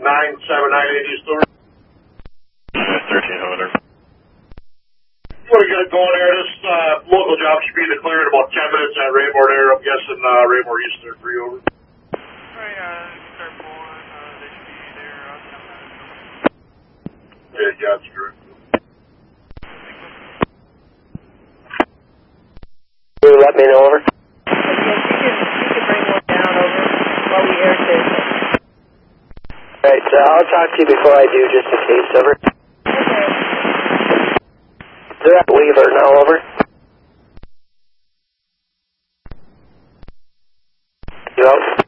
9798 East Door. 1300. We're good going there. This local job should be declared in about 10 minutes at Raymore there. I'm guessing Raymore East there for you, over. Alright, start pulling. They should be there 10 minutes. Yeah, that's correct. Will you let me know, over? Yes, you can bring one down, over, while we air test it. Alright, I'll talk to you before I do, just in case, over. Okay. They're at Weaver now, over. You out?